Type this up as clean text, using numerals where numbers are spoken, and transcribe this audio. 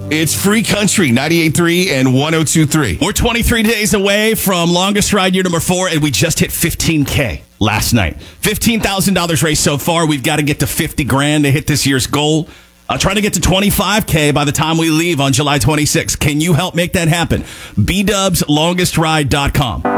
It's Free Country, 98.3 and 102.3. We're 23 days away from longest ride year number 4, and we just hit 15K last night. $15,000 raised so far. We've got to get to $50,000 to hit this year's goal. Trying to get to 25K by the time we leave on July 26th. Can you help make that happen? BDubsLongestRide.com.